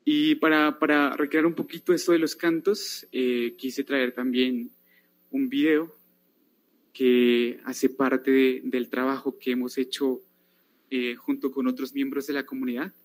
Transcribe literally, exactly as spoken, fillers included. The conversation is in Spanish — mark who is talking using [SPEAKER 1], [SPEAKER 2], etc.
[SPEAKER 1] Y para, para recrear un poquito esto de los cantos, eh, quise traer también un video que hace parte de, del trabajo que hemos hecho eh, junto con otros miembros de la comunidad.